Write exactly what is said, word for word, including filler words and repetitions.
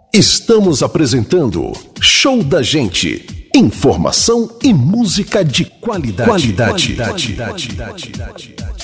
Estamos apresentando Show da Gente. Informação e música de qualidade. Qualidade. Qualidade. Qualidade. Qualidade.